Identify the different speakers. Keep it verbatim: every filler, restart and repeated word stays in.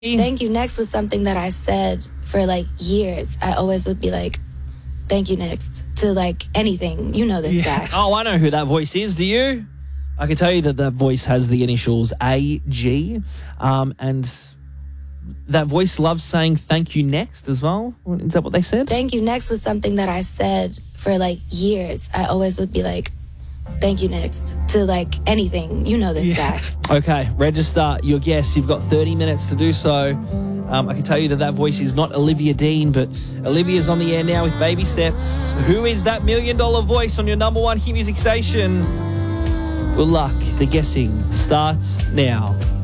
Speaker 1: Thank you next was something that I said for like years. I always would be like, thank you next to like anything. You know this,
Speaker 2: Yeah.
Speaker 1: Zach.
Speaker 3: Oh, I know who that voice is. Do you? I can tell you that that voice has the initials A G, um, and that voice loves saying thank you next as well. Is that what they said?
Speaker 1: Thank you next was something that I said for like years. I always would be like, thank you next to like anything. You know this,
Speaker 2: Yeah.
Speaker 1: Zach.
Speaker 3: Okay, register your guess. You've got thirty minutes to do so. Um, I can tell you that that voice is not Olivia Dean, but Olivia's on the air now with Baby Steps. Who is that million dollar voice on your number one hit music station? Good luck. The guessing starts now.